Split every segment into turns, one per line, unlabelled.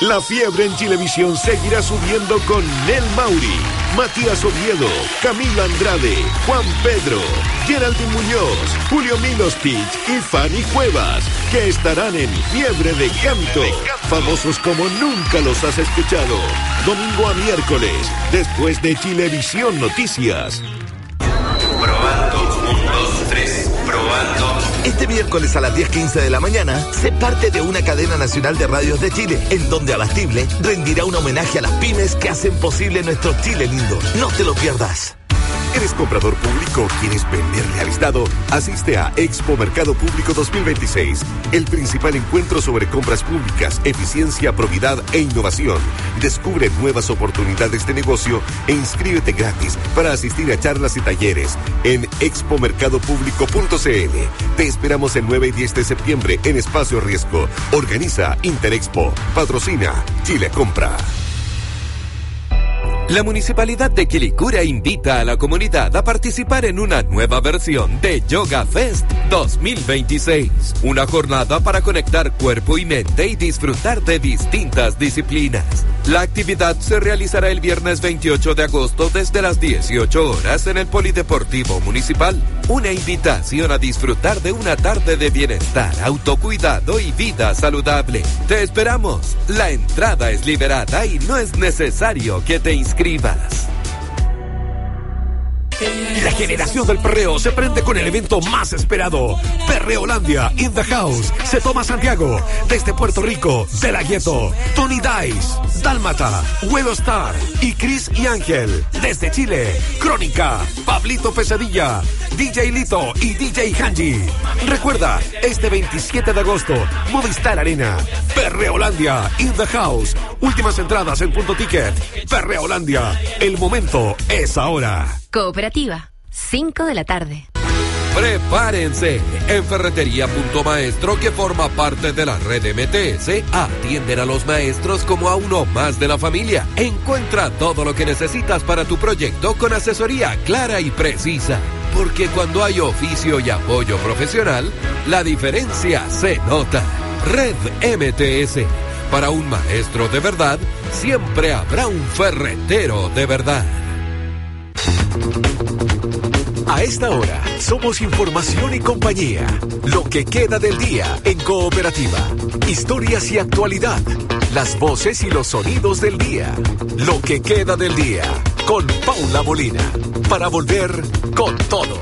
La fiebre en Chilevisión seguirá subiendo con Nel Mauri, Matías Oviedo, Camilo Andrade, Juan Pedro, Geraldine Muñoz, Julio Milostich y Fanny Cuevas, que estarán en Fiebre de Canto. Famosos como nunca los has escuchado. Domingo a miércoles, después de Chilevisión Noticias.
Probando, 1, 2, 3, probando. Este miércoles a las 10:15 de la mañana, sé parte de una cadena nacional de radios de Chile, en donde Abastible rendirá un homenaje a las pymes que hacen posible nuestro Chile lindo. No te lo pierdas.
¿Eres comprador público? ¿Quieres venderle al Estado? Asiste a Expo Mercado Público 2026, el principal encuentro sobre compras públicas, eficiencia, probidad e innovación. Descubre nuevas oportunidades de negocio e inscríbete gratis para asistir a charlas y talleres en expomercadopublico.cl. Te esperamos el 9 y 10 de septiembre en Espacio Riesgo. Organiza Interexpo. Patrocina Chile Compra.
La Municipalidad de Quilicura invita a la comunidad a participar en una nueva versión de Yoga Fest 2026. Una jornada para conectar cuerpo y mente y disfrutar de distintas disciplinas. La actividad se realizará el viernes 28 de agosto desde las 18 horas en el Polideportivo Municipal. Una invitación a disfrutar de una tarde de bienestar, autocuidado y vida saludable. Te esperamos. La entrada es liberada y no es necesario que te inscribas.
La generación del perreo se prende con el evento más esperado. Perreolandia in the house. Se toma Santiago. Desde Puerto Rico, De La Ghetto, Tony Dice, Dálmata, Huevo Star y Chris y Ángel. Desde Chile, Crónica, Pablito Pesadilla, DJ Lito y DJ Hanji. Recuerda, este 27 de agosto, Movistar Arena. Perreolandia in the house. Últimas entradas en Punto Ticket. Perreolandia. El momento es ahora.
Cooperativa, 5 de la tarde.
Prepárense. En Ferretería Punto Maestro, que forma parte de la red MTS, atienden a los maestros como a uno más de la familia. Encuentra todo lo que necesitas para tu proyecto con asesoría clara y precisa. Porque cuando hay oficio y apoyo profesional, la diferencia se nota. Red MTS. Para un maestro de verdad, siempre habrá un ferretero de verdad.
A esta hora, somos información y compañía. Lo que queda del día en Cooperativa. Historias y actualidad. Las voces y los sonidos del día. Lo que queda del día con Paula Molina. Para volver con todo.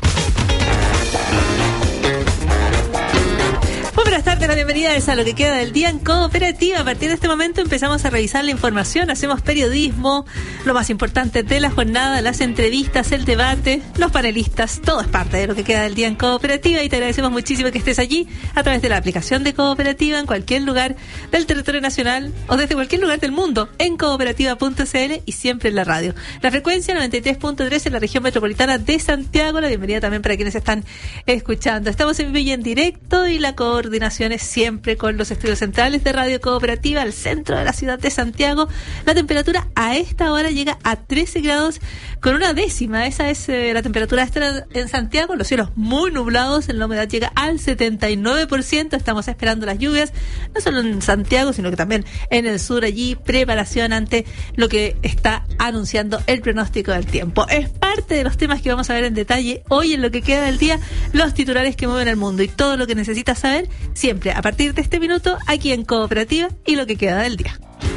Buenas tardes, la bienvenida es a lo que queda del día en Cooperativa. A partir de este momento empezamos a revisar la información, hacemos periodismo, lo más importante de la jornada, las entrevistas, el debate, los panelistas, todo es parte de lo que queda del día en Cooperativa y te agradecemos muchísimo que estés allí a través de la aplicación de Cooperativa en cualquier lugar del territorio nacional o desde cualquier lugar del mundo en cooperativa.cl y siempre en la radio. La frecuencia 93.3 en la región metropolitana de Santiago, la bienvenida también para quienes están escuchando. Estamos en vivo y en directo y la coordinación es siempre con los estudios centrales de Radio Cooperativa al centro de la ciudad de Santiago. La temperatura a esta hora llega a 13 grados con una décima. Esa es la temperatura en Santiago. Los cielos muy nublados, la humedad llega al 79%. Estamos esperando las lluvias, no solo en Santiago, sino que también en el sur. Allí preparación ante lo que está anunciando el pronóstico del tiempo. Es parte de los temas que vamos a ver en detalle hoy en lo que queda del día, los titulares que mueven el mundo y todo lo que necesitas saber siempre a partir de este minuto aquí en Cooperativa y lo que queda del día.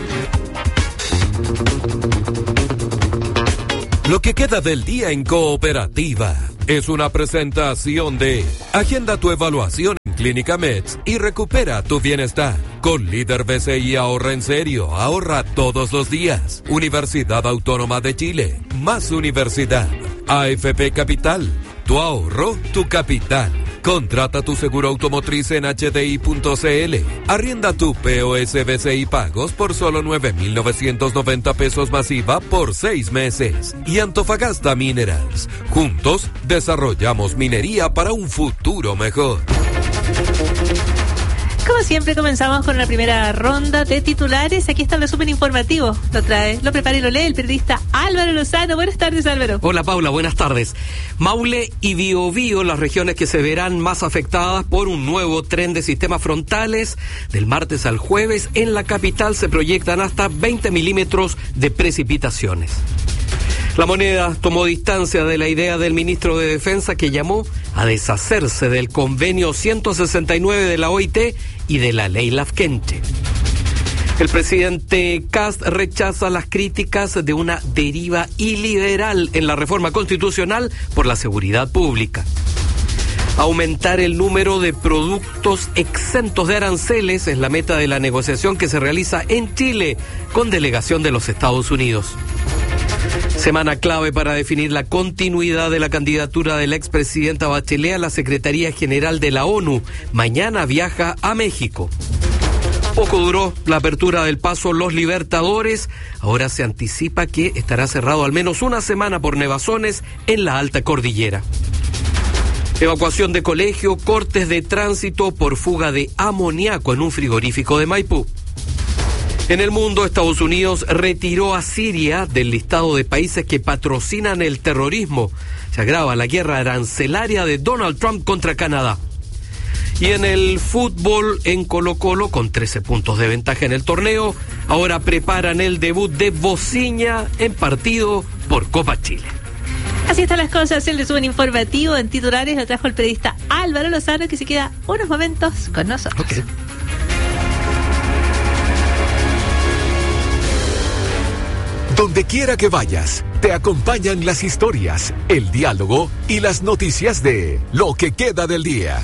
Lo que queda del día en Cooperativa es una presentación de Agenda tu evaluación en Clínica Meds y recupera tu bienestar. Con Líder BCI ahorra en serio, ahorra todos los días. Universidad Autónoma de Chile, más universidad. AFP Capital, tu ahorro, tu capital. Contrata tu seguro automotriz en HDI.cl. Arrienda tu POS BCI Pagos por solo 9,990 pesos masiva por 6 meses. Y Antofagasta Minerals. Juntos desarrollamos minería para un futuro mejor.
Como siempre, comenzamos con la primera ronda de titulares. Aquí está el resumen informativo. Lo prepara y lo lee el periodista Álvaro Lozano. Buenas tardes, Álvaro.
Hola, Paula, buenas tardes. Maule y Biobío, las regiones que se verán más afectadas por un nuevo tren de sistemas frontales. Del martes al jueves, en la capital se proyectan hasta 20 milímetros de precipitaciones. La Moneda tomó distancia de la idea del ministro de Defensa, que llamó a deshacerse del convenio 169 de la OIT y de la ley Lafkenche. El presidente Kast rechaza las críticas de una deriva iliberal en la reforma constitucional por la seguridad pública. Aumentar el número de productos exentos de aranceles es la meta de la negociación que se realiza en Chile con delegación de los Estados Unidos. Semana clave para definir la continuidad de la candidatura de la expresidenta Bachelet a la Secretaría General de la ONU. Mañana viaja a México. Poco duró la apertura del paso Los Libertadores. Ahora se anticipa que estará cerrado al menos una semana por nevazones en la alta cordillera. Evacuación de colegio, cortes de tránsito por fuga de amoníaco en un frigorífico de Maipú. En el mundo, Estados Unidos retiró a Siria del listado de países que patrocinan el terrorismo. Se agrava la guerra arancelaria de Donald Trump contra Canadá. Y en el fútbol, en Colo-Colo, con 13 puntos de ventaja en el torneo, ahora preparan el debut de Bociña en partido por Copa Chile.
Así están las cosas. El resumen informativo en titulares lo trajo el periodista Álvaro Lozano, que se queda unos momentos con nosotros.
Okay.
Donde quiera que vayas, te acompañan las historias, el diálogo y las noticias de Lo que queda del día.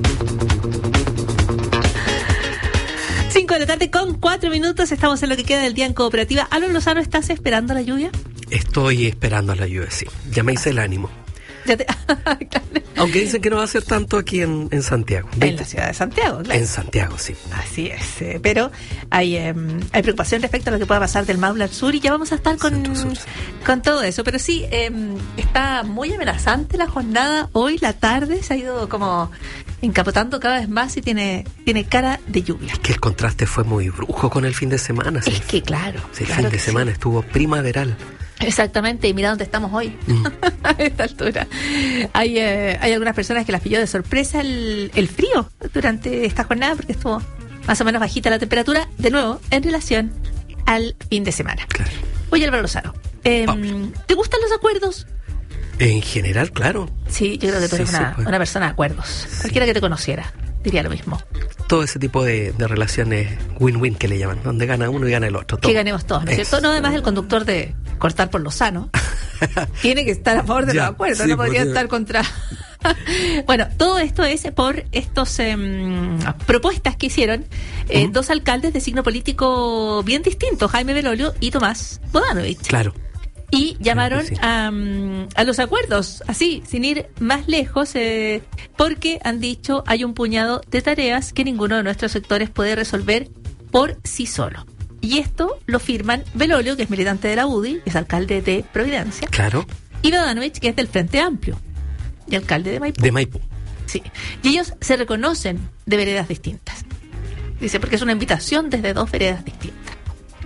5 de la tarde con 4 minutos. Estamos en Lo que queda del día en Cooperativa. Álvaro Lozano, ¿estás esperando la lluvia?
Estoy esperando la lluvia, sí. Ya me hice el ánimo. Claro. Aunque dicen que no va a ser tanto aquí en Santiago.
En la ciudad de Santiago, claro.
En Santiago, sí.
Así es. Pero hay preocupación respecto a lo que pueda pasar del Maule al sur y ya vamos a estar con todo eso. Pero sí, está muy amenazante la jornada. Hoy, la tarde, se ha ido como encapotando cada vez más y tiene cara de lluvia.
Es que el contraste fue muy brujo con el fin de semana.
Es que claro.
Sí, el fin de semana estuvo primaveral.
Exactamente, y mira dónde estamos hoy, a esta altura. Hay algunas personas que las pilló de sorpresa el frío durante esta jornada, porque estuvo más o menos bajita la temperatura, de nuevo, en relación al fin de semana.
Claro.
Oye, Álvaro Lozano, ¿te gustan los acuerdos?
En general, claro.
Sí, yo creo que tú eres una persona de acuerdos. Sí. Cualquiera que te conociera diría lo mismo.
Todo ese tipo de relaciones win-win que le llaman, donde gana uno y gana el otro. Todo.
Que ganemos todos, ¿no es cierto? No, además el conductor de Cortar por Lozano tiene que estar a favor de los acuerdos, sí, no podría estar contra... Bueno, todo esto es por estos propuestas que hicieron dos alcaldes de signo político bien distintos, Jaime Belolio y Tomás Bodanovich.
Claro.
Y llamaron a los acuerdos, así, sin ir más lejos, porque han dicho hay un puñado de tareas que ninguno de nuestros sectores puede resolver por sí solo. Y esto lo firman Belolio, que es militante de la UDI, es alcalde de Providencia.
Claro.
Y Bodanovich, que es del Frente Amplio, y alcalde de Maipú.
De Maipú.
Sí. Y ellos se reconocen de veredas distintas. Dice, porque es una invitación desde dos veredas distintas.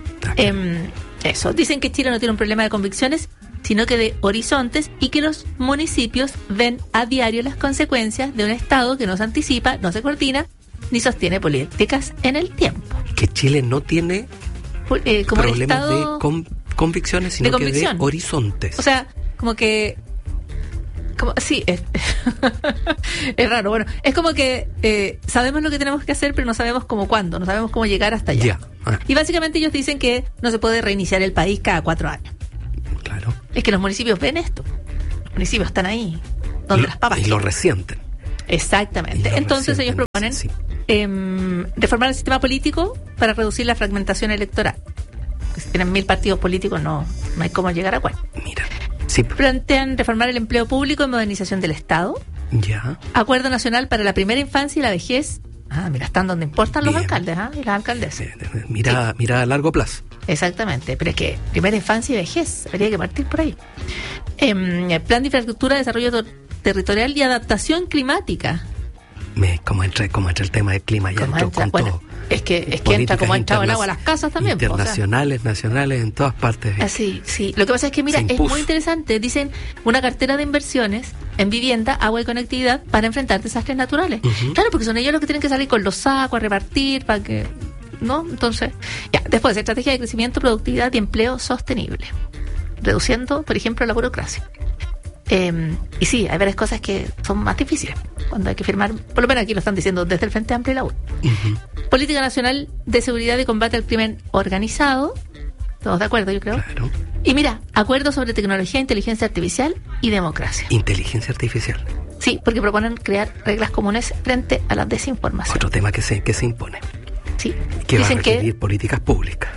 Eso, dicen que Chile no tiene un problema de convicciones, sino que de horizontes, y que los municipios ven a diario las consecuencias de un Estado que no se anticipa, no se coordina, ni sostiene políticas en el tiempo.
Que Chile no tiene
como
problemas
Estado
de convicciones, sino que de horizontes.
O sea, sí, es raro. Bueno, es como que sabemos lo que tenemos que hacer, pero no sabemos cómo cuándo, no sabemos cómo llegar hasta allá.
Yeah.
Y básicamente ellos dicen que no se puede reiniciar el país cada 4 años.
Claro.
Es que los municipios ven esto. Los municipios están ahí, donde las papas.
Y lo resienten.
Exactamente. Entonces ellos proponen reformar el sistema político para reducir la fragmentación electoral. Porque si tienen 1000 partidos políticos no hay cómo llegar a acuerdo.
Mira. Sí.
Plantean reformar el empleo público y modernización del Estado.
Ya.
Acuerdo nacional para la primera infancia y la vejez. Mira, están donde importan los alcaldes, y las alcaldesas.
Mira a largo plazo.
Exactamente, pero es que primera infancia y vejez, habría que partir por ahí. Plan de infraestructura, desarrollo territorial y adaptación climática.
Como entra el tema del clima, ya entró con todo.
Es que entra como ha entrado el agua a las casas también.
Internacionales, nacionales, en todas partes.
Así, sí. Lo que pasa es que, mira, es muy interesante. Dicen una cartera de inversiones en vivienda, agua y conectividad para enfrentar desastres naturales. Uh-huh. Claro, porque son ellos los que tienen que salir con los sacos a repartir para que... ¿no? Entonces, ya. Después, estrategia de crecimiento, productividad y empleo sostenible. Reduciendo, por ejemplo, la burocracia. Y sí, hay varias cosas que son más difíciles cuando hay que firmar, por lo menos aquí lo están diciendo desde el Frente Amplio y la U. Uh-huh. Política Nacional de Seguridad y Combate al Crimen Organizado, todos de acuerdo, yo creo.
Claro.
Y mira, acuerdo sobre tecnología, inteligencia artificial y democracia.
Inteligencia artificial.
Sí, porque proponen crear reglas comunes frente a la desinformación.
Otro tema que se impone.
Sí.
Que va a requerir políticas públicas.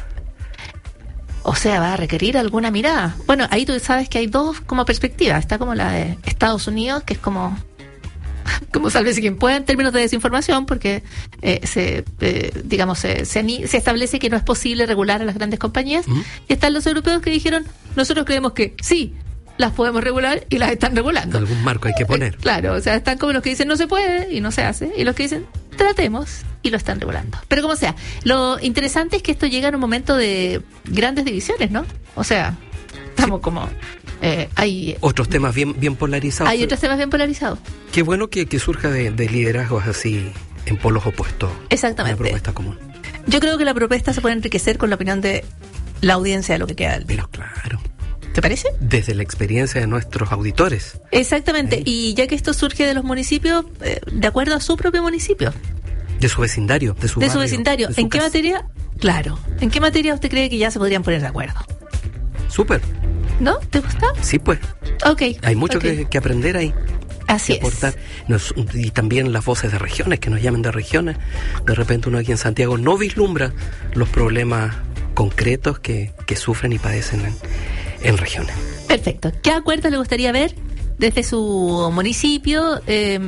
O sea, va a requerir alguna mirada. Bueno, ahí tú sabes que hay dos como perspectivas. Está como la de Estados Unidos, que es como sálvese quien pueda en términos de desinformación, porque se establece que no es posible regular a las grandes compañías. Uh-huh. Y están los europeos que dijeron, nosotros creemos que sí, las podemos regular y las están regulando.
Algún marco hay que poner.
Claro, o sea, están como los que dicen no se puede y no se hace, y los que dicen tratemos y lo están regulando. Pero como sea, lo interesante es que esto llega en un momento de grandes divisiones, ¿no? O sea, estamos como... hay
otros temas bien polarizados.
Hay otros temas bien polarizados.
Qué bueno que surja de liderazgos así en polos opuestos.
Exactamente.
Una propuesta común.
Yo creo que la propuesta se puede enriquecer con la opinión de la audiencia de lo que queda del día.
Pero claro.
¿Te parece?
Desde la experiencia de nuestros auditores.
Exactamente. Y ya que esto surge de los municipios, de acuerdo a su propio municipio.
De su vecindario. De su
vecindario. ¿En qué materia? Claro. ¿En qué materia usted cree que ya se podrían poner de acuerdo?
Súper.
¿No? ¿Te gusta?
Sí, pues.
Ok.
Hay mucho que aprender ahí.
Así
aportar. Y también las voces de regiones, que nos llamen de regiones. De repente uno aquí en Santiago no vislumbra los problemas concretos que sufren y padecen en regiones.
Perfecto. ¿Qué acuerdos le gustaría ver desde su municipio?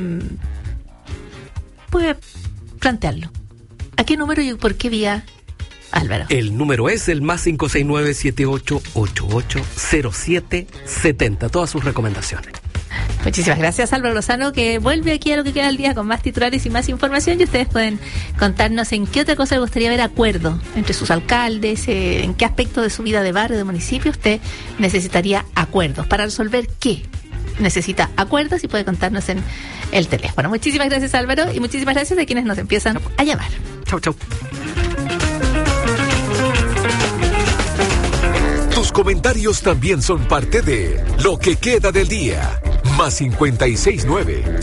Puede plantearlo. ¿A qué número y por qué vía, Álvaro?
El número es el +569 78880770. Todas sus recomendaciones.
Muchísimas gracias, Álvaro Lozano, que vuelve aquí a lo que queda del día con más titulares y más información, y ustedes pueden contarnos en qué otra cosa le gustaría ver acuerdo entre sus alcaldes, en qué aspecto de su vida de barrio, de municipio usted necesitaría acuerdos. Para resolver qué necesita acuerdos, y puede contarnos en el teléfono. Muchísimas gracias, Álvaro, y muchísimas gracias a quienes nos empiezan a llamar.
Chau, chau.
Tus comentarios también son parte de Lo que queda del día. +569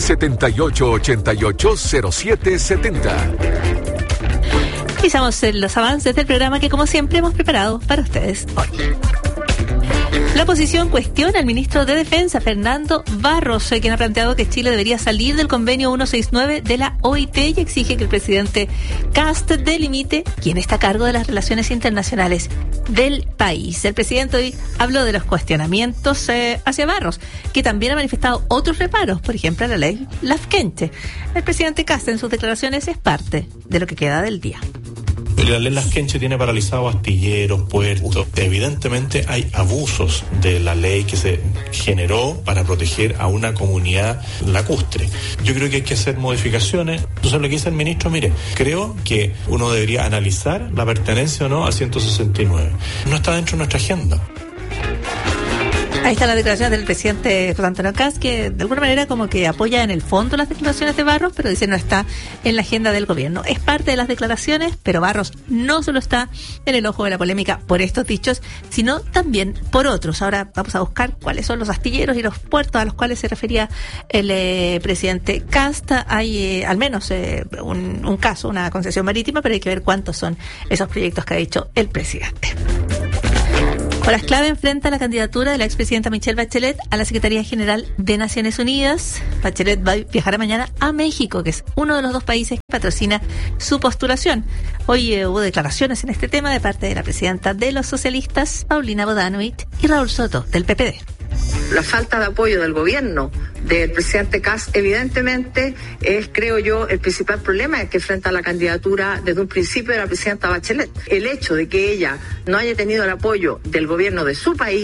78880770.
Iniciamos los avances del programa que, como siempre, hemos preparado para ustedes hoy. La oposición cuestiona al ministro de Defensa, Fernando Barros, quien ha planteado que Chile debería salir del convenio 169 de la OIT y exige que el presidente Kast delimite quién está a cargo de las relaciones internacionales del país. El presidente hoy habló de los cuestionamientos hacia Barros, que también ha manifestado otros reparos, por ejemplo, a la ley Lafkenche. El presidente Kast, en sus declaraciones, es parte de lo que queda del día.
La ley Lafkenche tiene paralizados astilleros, puertos. Evidentemente hay abusos de la ley que se generó para proteger a una comunidad lacustre. Yo creo que hay que hacer modificaciones. Entonces lo que dice el ministro, mire, creo que uno debería analizar la pertenencia o no al 169. No está dentro de nuestra agenda.
Ahí están las declaraciones del presidente José Antonio Kast, que de alguna manera como que apoya en el fondo las declaraciones de Barros, pero dice no está en la agenda del gobierno. Es parte de las declaraciones, pero Barros no solo está en el ojo de la polémica por estos dichos, sino también por otros. Ahora vamos a buscar cuáles son los astilleros y los puertos a los cuales se refería el presidente Kast. Hay al menos un caso, una concesión marítima, pero hay que ver cuántos son esos proyectos que ha dicho el presidente. Horas clave enfrenta la candidatura de la expresidenta Michelle Bachelet a la Secretaría General de Naciones Unidas. Bachelet viajará mañana a México, que es uno de los dos países que patrocina su postulación. Hoy hubo declaraciones en este tema de parte de la presidenta de los socialistas, Paulina Bodanovich, y Raúl Soto, del PPD.
La falta de apoyo del gobierno del presidente Kast, evidentemente, es, creo yo, el principal problema que enfrenta la candidatura desde un principio de la presidenta Bachelet. El hecho de que ella no haya tenido el apoyo del gobierno de su país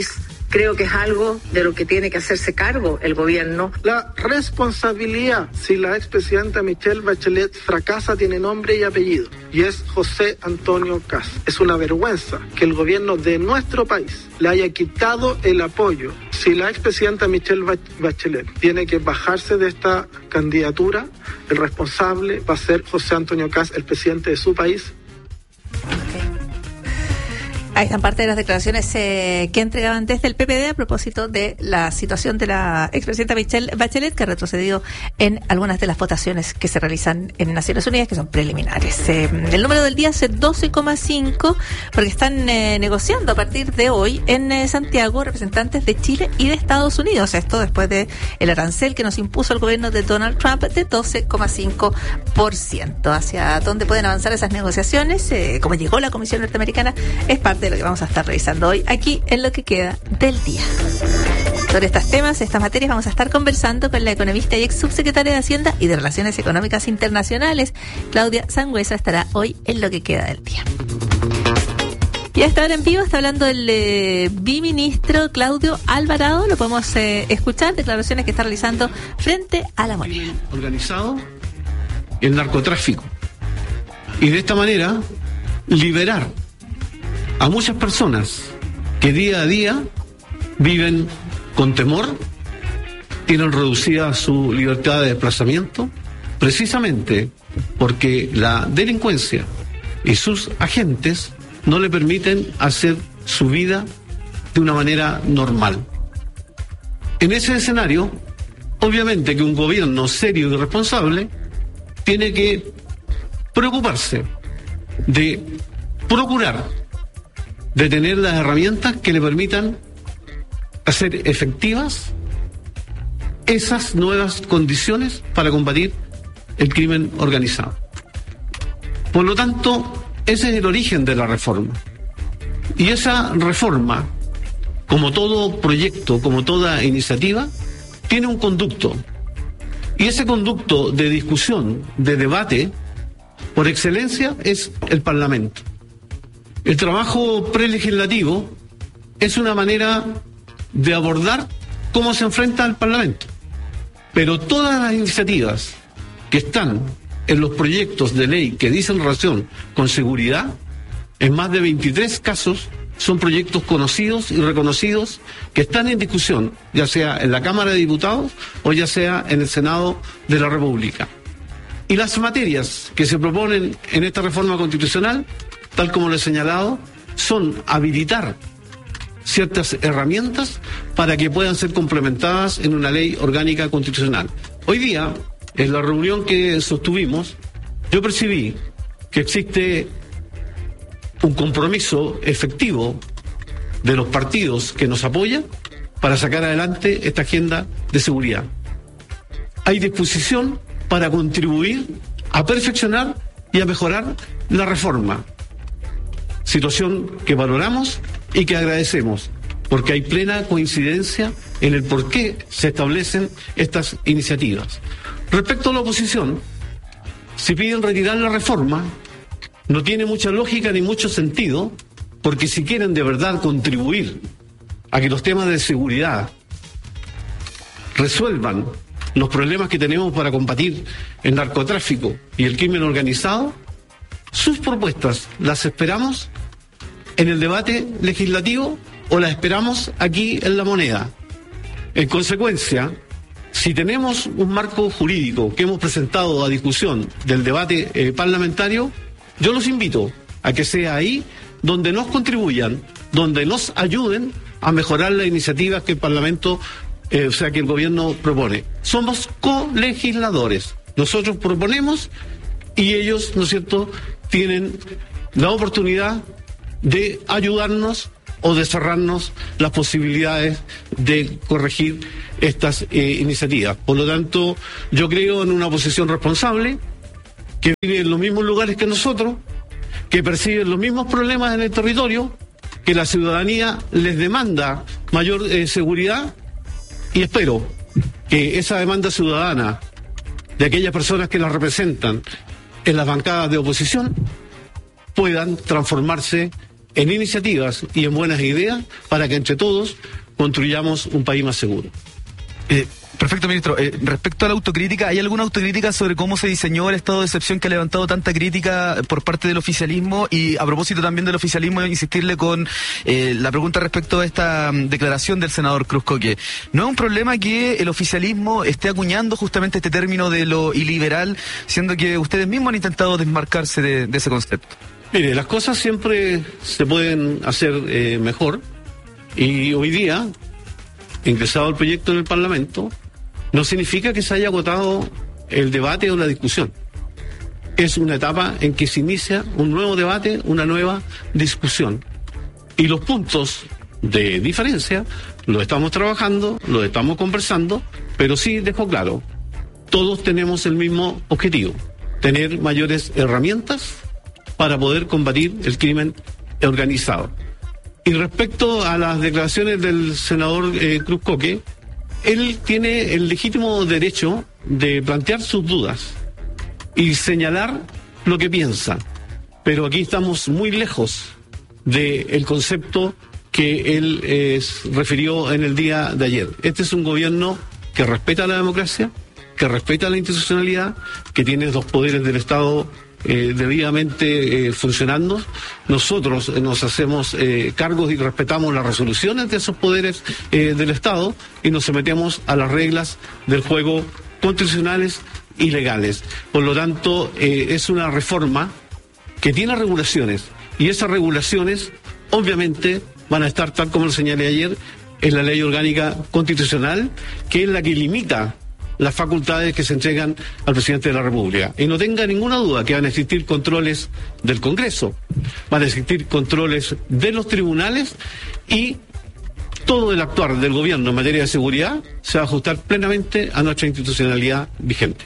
creo que es algo de lo que tiene que hacerse cargo el gobierno.
La responsabilidad, si la expresidenta Michelle Bachelet fracasa, tiene nombre y apellido, y es José Antonio Kast. Es una vergüenza que el gobierno de nuestro país le haya quitado el apoyo. Si la expresidenta Michelle Bachelet tiene que bajarse de esta candidatura, el responsable va a ser José Antonio Kast, el presidente de su país.
Ahí están parte de las declaraciones que entregaban desde el PPD a propósito de la situación de la expresidenta Michelle Bachelet, que ha retrocedido en algunas de las votaciones que se realizan en Naciones Unidas, que son preliminares. El número del día es 12,5, porque están negociando a partir de hoy en Santiago representantes de Chile y de Estados Unidos. Esto después de el arancel que nos impuso el gobierno de Donald Trump de 12,5%. Hacia dónde pueden avanzar esas negociaciones, como llegó la Comisión Norteamericana, es parte de lo que vamos a estar revisando hoy aquí en lo que queda del día. Sobre estos temas, estas materias, vamos a estar conversando con la economista y ex subsecretaria de Hacienda y de Relaciones Económicas Internacionales, Claudia Sangüesa, estará hoy en lo que queda del día. Y a esta hora en vivo está hablando el biministro Claudio Alvarado. Lo podemos escuchar, declaraciones que está realizando frente a la moneda.
Organizado el narcotráfico. Y de esta manera liberar a muchas personas que día a día viven con temor, tienen reducida su libertad de desplazamiento, precisamente porque la delincuencia y sus agentes no le permiten hacer su vida de una manera normal. En ese escenario, obviamente que un gobierno serio y responsable tiene que preocuparse de procurar de tener las herramientas que le permitan hacer efectivas esas nuevas condiciones para combatir el crimen organizado. Por lo tanto, ese es el origen de la reforma. Y esa reforma, como todo proyecto, como toda iniciativa, tiene un conducto. Y ese conducto de discusión, de debate, por excelencia, es el Parlamento. El trabajo prelegislativo es una manera de abordar cómo se enfrenta al Parlamento. Pero todas las iniciativas que están en los proyectos de ley que dicen relación con seguridad, en más de 23 casos, son proyectos conocidos y reconocidos que están en discusión, ya sea en la Cámara de Diputados o ya sea en el Senado de la República. Y las materias que se proponen en esta reforma constitucional, tal como lo he señalado, son habilitar ciertas herramientas para que puedan ser complementadas en una ley orgánica constitucional. Hoy día, en la reunión que sostuvimos, yo percibí que existe un compromiso efectivo de los partidos que nos apoyan para sacar adelante esta agenda de seguridad. Hay disposición para contribuir a perfeccionar y a mejorar la reforma. Situación que valoramos y que agradecemos, porque hay plena coincidencia en el por qué se establecen estas iniciativas. Respecto a la oposición, si piden retirar la reforma, no tiene mucha lógica ni mucho sentido, porque si quieren de verdad contribuir a que los temas de seguridad resuelvan los problemas que tenemos para combatir el narcotráfico y el crimen organizado, sus propuestas las esperamos en el debate legislativo o las esperamos aquí en La Moneda. En consecuencia, si tenemos un marco jurídico que hemos presentado a discusión del debate parlamentario, yo los invito a que sea ahí donde nos contribuyan, donde nos ayuden a mejorar las iniciativas que el Parlamento, que el gobierno propone. Somos colegisladores. Nosotros proponemos y ellos, ¿no es cierto?, tienen la oportunidad de ayudarnos o de cerrarnos las posibilidades de corregir estas iniciativas. Por lo tanto, yo creo en una posición responsable, que vive en los mismos lugares que nosotros, que percibe los mismos problemas en el territorio, que la ciudadanía les demanda mayor seguridad, y espero que esa demanda ciudadana de aquellas personas que la representan en las bancadas de oposición puedan transformarse en iniciativas y en buenas ideas para que entre todos construyamos un país más seguro.
Perfecto, ministro. Respecto a la autocrítica, ¿hay alguna autocrítica sobre cómo se diseñó el estado de excepción que ha levantado tanta crítica por parte del oficialismo? Y a propósito también del oficialismo, insistirle con la pregunta respecto a esta declaración del senador Cruz Coque. ¿No es un problema que el oficialismo esté acuñando justamente este término de lo iliberal, siendo que ustedes mismos han intentado desmarcarse de ese concepto?
Mire, las cosas siempre se pueden hacer mejor, y hoy día, ingresado el proyecto en el Parlamento, no significa que se haya agotado el debate o la discusión. Es una etapa en que se inicia un nuevo debate, una nueva discusión. Y los puntos de diferencia los estamos trabajando, los estamos conversando, pero sí dejo claro, todos tenemos el mismo objetivo: tener mayores herramientas para poder combatir el crimen organizado. Y respecto a las declaraciones del senador Cruz Coque, él tiene el legítimo derecho de plantear sus dudas y señalar lo que piensa, pero aquí estamos muy lejos del concepto que él refirió en el día de ayer. Este es un gobierno que respeta la democracia, que respeta la institucionalidad, que tiene los poderes del Estado debidamente funcionando. Nosotros nos hacemos cargos y respetamos las resoluciones de esos poderes del Estado, y nos sometemos a las reglas del juego constitucionales y legales. Por lo tanto, es una reforma que tiene regulaciones, y esas regulaciones obviamente van a estar, tal como lo señalé ayer, en la ley orgánica constitucional, que es la que limita las facultades que se entregan al presidente de la República. Y no tenga ninguna duda que van a existir controles del Congreso, van a existir controles de los tribunales, y todo el actuar del gobierno en materia de seguridad se va a ajustar plenamente a nuestra institucionalidad vigente.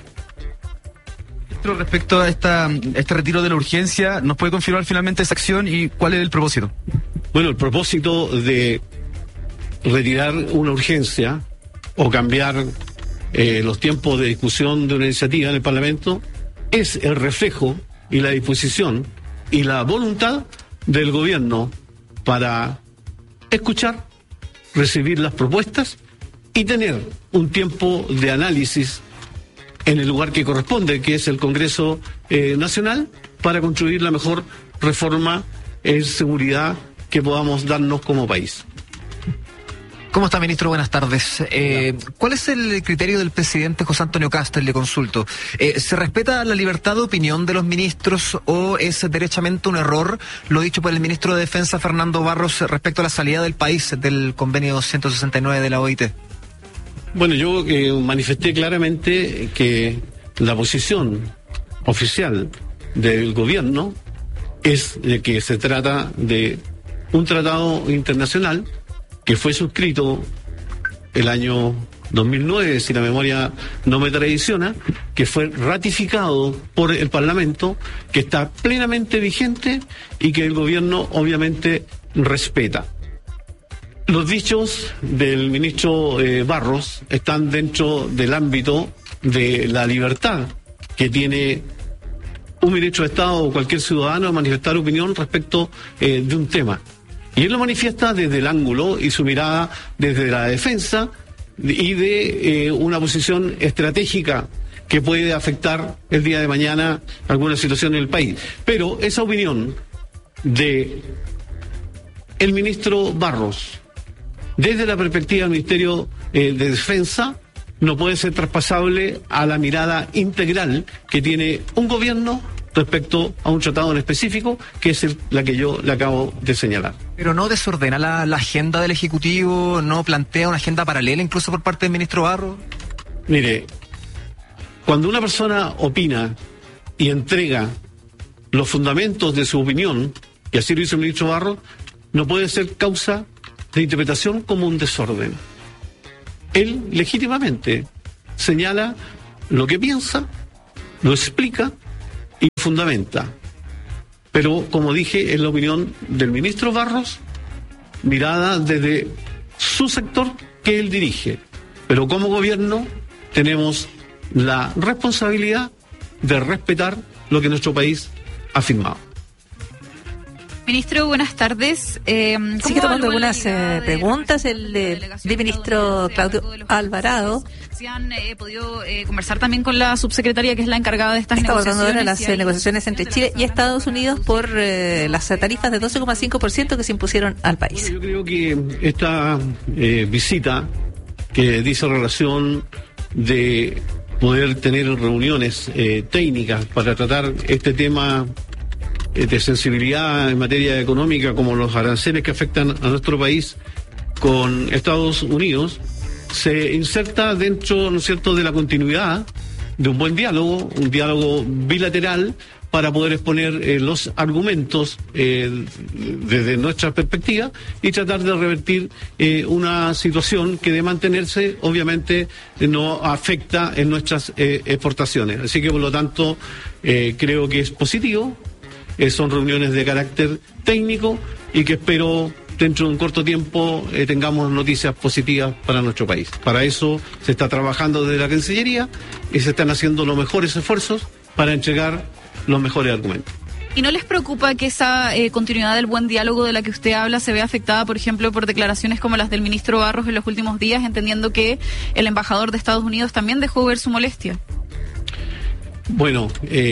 Respecto a este retiro de la urgencia, ¿nos puede confirmar finalmente esa acción y cuál es el propósito?
Bueno, el propósito de retirar una urgencia o cambiar los tiempos de discusión de una iniciativa en el Parlamento es el reflejo y la disposición y la voluntad del gobierno para escuchar, recibir las propuestas y tener un tiempo de análisis en el lugar que corresponde, que es el Congreso Nacional, para construir la mejor reforma en seguridad que podamos darnos como país.
¿Cómo está, ministro? Buenas tardes. ¿Cuál es el criterio del presidente José Antonio Kast? Le consulto. ¿Se respeta la libertad de opinión de los ministros o es derechamente un error lo dicho por el ministro de Defensa, Fernando Barros, respecto a la salida del país del convenio 169 de la OIT?
Bueno, yo manifesté claramente que la posición oficial del gobierno es de que se trata de un tratado internacional que fue suscrito el año 2009, si la memoria no me traiciona, que fue ratificado por el Parlamento, que está plenamente vigente y que el gobierno obviamente respeta. Los dichos del ministro Barros están dentro del ámbito de la libertad que tiene un ministro de Estado o cualquier ciudadano a manifestar opinión respecto de un tema. Y él lo manifiesta desde el ángulo y su mirada desde la defensa y de una posición estratégica que puede afectar el día de mañana alguna situación en el país. Pero esa opinión de el ministro Barros, desde la perspectiva del Ministerio de Defensa, no puede ser traspasable a la mirada integral que tiene un gobierno respecto a un tratado en específico, que es la que yo le acabo de señalar.
¿Pero no desordena la agenda del Ejecutivo? ¿No plantea una agenda paralela incluso por parte del ministro Barros?
Mire, cuando una persona opina y entrega los fundamentos de su opinión, y así lo hizo el ministro Barros, no puede ser causa de interpretación como un desorden. Él legítimamente señala lo que piensa, lo explica y fundamenta. Pero, como dije, es la opinión del ministro Barros, mirada desde su sector que él dirige. Pero como gobierno tenemos la responsabilidad de respetar lo que nuestro país ha firmado.
Ministro, buenas tardes.
Sigue tomando algunas preguntas el ministro Claudio Alvarado.
Si han podido conversar también con la subsecretaria, que es la encargada de estas negociaciones.
Está abordando ahora las negociaciones entre Chile y Estados Unidos por las tarifas de 12,5% que se impusieron al país.
Bueno, yo creo que esta visita que dice relación de poder tener reuniones técnicas para tratar este tema de sensibilidad en materia económica, como los aranceles que afectan a nuestro país con Estados Unidos, se inserta dentro, ¿no es cierto?, de la continuidad de un buen diálogo, un diálogo bilateral, para poder exponer los argumentos desde nuestra perspectiva y tratar de revertir una situación que, de mantenerse, obviamente no afecta en nuestras exportaciones. Así que, por lo tanto, creo que es positivo. Son reuniones de carácter técnico y que espero dentro de un corto tiempo tengamos noticias positivas para nuestro país. Para eso se está trabajando desde la Cancillería y se están haciendo los mejores esfuerzos para entregar los mejores argumentos.
¿Y no les preocupa que esa continuidad del buen diálogo de la que usted habla se vea afectada, por ejemplo, por declaraciones como las del ministro Barros en los últimos días, entendiendo que el embajador de Estados Unidos también dejó ver su molestia?
Bueno,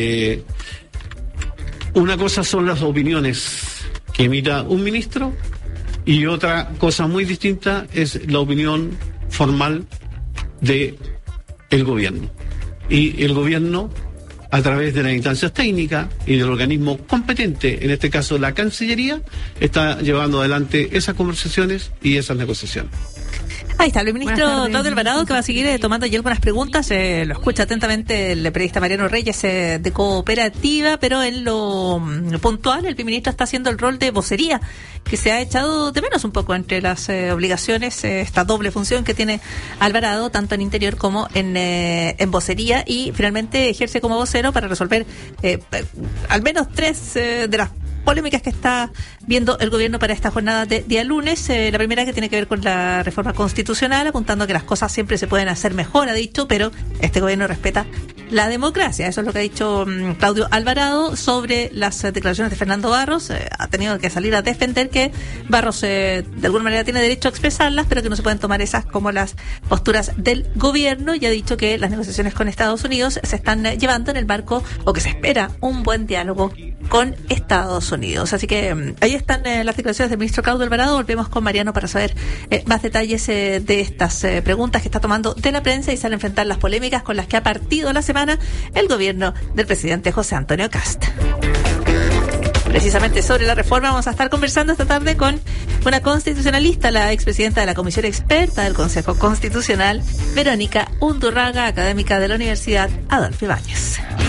una cosa son las opiniones que emita un ministro y otra cosa muy distinta es la opinión formal de el gobierno. Y el gobierno, a través de las instancias técnicas y del organismo competente, en este caso la Cancillería, está llevando adelante esas conversaciones y esas negociaciones.
Ahí está, el ministro Claudio Alvarado, que va a seguir tomando ya algunas preguntas. Lo escucha atentamente el periodista Mariano Reyes de Cooperativa, pero en lo puntual, el ministro está haciendo el rol de vocería, que se ha echado de menos un poco entre las obligaciones, esta doble función que tiene Alvarado, tanto en interior como en vocería, y finalmente ejerce como vocero para resolver al menos 3 de las polémicas que está viendo el gobierno para esta jornada de día lunes. La primera, que tiene que ver con la reforma constitucional, apuntando a que las cosas siempre se pueden hacer mejor, ha dicho, pero este gobierno respeta la democracia. Eso es lo que ha dicho Claudio Alvarado sobre las declaraciones de Fernando Barros. Ha tenido que salir a defender que Barros de alguna manera tiene derecho a expresarlas, pero que no se pueden tomar esas como las posturas del gobierno, y ha dicho que las negociaciones con Estados Unidos se están llevando en el marco, o que se espera un buen diálogo con Estados Unidos. Así que ahí están las declaraciones del ministro Claudio Alvarado. Volvemos con Mariano para saber más detalles de estas preguntas que está tomando de la prensa y sale a enfrentar las polémicas con las que ha partido la semana el gobierno del presidente José Antonio Kast. Precisamente sobre la reforma vamos a estar conversando esta tarde con una constitucionalista, la expresidenta de la Comisión Experta del Consejo Constitucional, Verónica Undurraga, académica de la Universidad Adolfo Ibáñez.